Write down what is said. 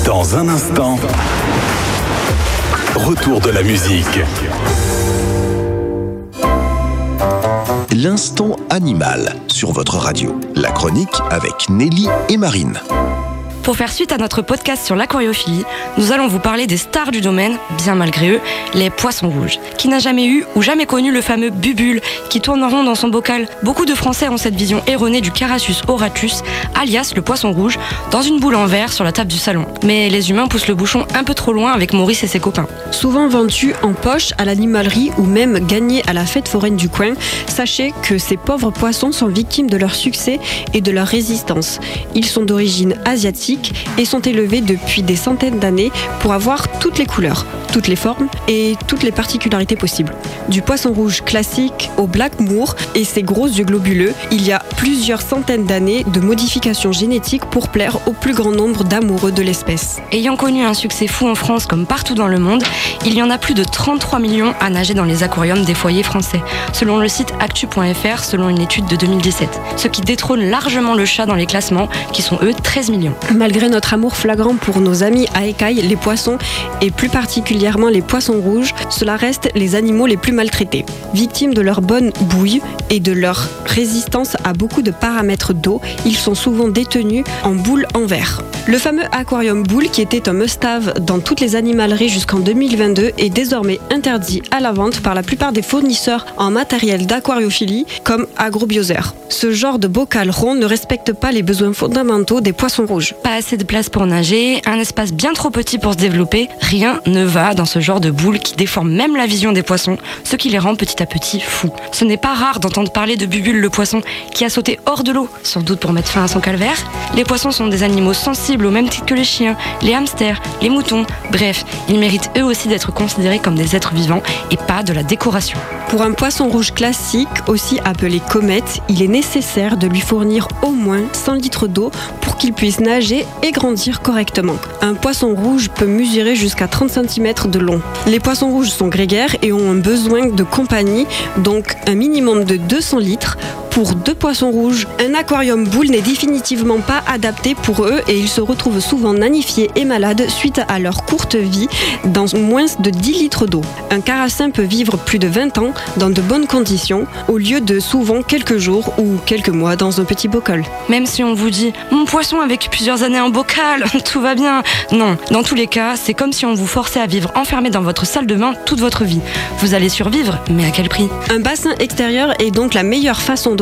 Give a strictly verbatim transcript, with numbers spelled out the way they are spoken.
Dans un instant, retour de la musique. L'instant animal sur votre radio. La chronique avec Nelly et Marine. Pour faire suite à notre podcast sur l'aquariophilie, nous allons vous parler des stars du domaine, bien malgré eux, les poissons rouges. Qui n'a jamais eu ou jamais connu le fameux bubule qui tourne en rond dans son bocal? Beaucoup de Français ont cette vision erronée du Carasus auratus, alias le poisson rouge, dans une boule en verre sur la table du salon. Mais les humains poussent le bouchon un peu trop loin avec Maurice et ses copains. Souvent vendus en poche à l'animalerie ou même gagnés à la fête foraine du coin, sachez que ces pauvres poissons sont victimes de leur succès et de leur résistance. Ils sont d'origine asiatique et sont élevés depuis des centaines d'années pour avoir toutes les couleurs, toutes les formes et toutes les particularités possibles. Du poisson rouge classique au black moor et ses gros yeux globuleux, il y a plusieurs centaines d'années de modifications génétiques pour plaire au plus grand nombre d'amoureux de l'espèce. Ayant connu un succès fou en France comme partout dans le monde, il y en a plus de trente-trois millions à nager dans les aquariums des foyers français, selon le site actu point f r, selon une étude de deux mille dix-sept, ce qui détrône largement le chat dans les classements, qui sont eux treize millions. Malgré notre amour flagrant pour nos amis à écailles, les poissons, et plus particulièrement les poissons rouges, cela reste les animaux les plus maltraités. Victimes de leur bonne bouille et de leur résistance à beaucoup de paramètres d'eau, ils sont souvent détenus en boule en verre. Le fameux aquarium boule, qui était un must-have dans toutes les animaleries jusqu'en deux mille vingt-deux, est désormais interdit à la vente par la plupart des fournisseurs en matériel d'aquariophilie comme Agrobioseur. Ce genre de bocal rond ne respecte pas les besoins fondamentaux des poissons rouges. Pas assez de place pour nager, un espace bien trop petit pour se développer, rien ne va dans ce genre de boule qui déforme même la vision des poissons, ce qui les rend petit à petit fous. Ce n'est pas rare d'entendre parler de Bubule le poisson qui a sauté hors de l'eau, sans doute pour mettre fin à son calvaire. Les poissons sont des animaux sensibles au même titre que les chiens, les hamsters, les moutons, bref, ils méritent eux aussi d'être considérés comme des êtres vivants et pas de la décoration. Pour un poisson rouge classique, aussi appelé comète, il est nécessaire de lui fournir au moins cent litres d'eau pour qu'il puisse nager et grandir correctement. Un poisson rouge peut mesurer jusqu'à trente centimètres de long. Les poissons rouges sont grégaires et ont un besoin de compagnie, donc un minimum de deux cents litres. Pour deux poissons rouges, un aquarium boule n'est définitivement pas adapté pour eux et ils se retrouvent souvent nanifiés et malades suite à leur courte vie dans moins de dix litres d'eau. Un carassin peut vivre plus de vingt ans dans de bonnes conditions au lieu de souvent quelques jours ou quelques mois dans un petit bocal. Même si on vous dit « mon poisson a vécu plusieurs années en bocal, tout va bien », non, dans tous les cas, c'est comme si on vous forçait à vivre enfermé dans votre salle de bain toute votre vie. Vous allez survivre, mais à quel prix ? Un bassin extérieur est donc la meilleure façon de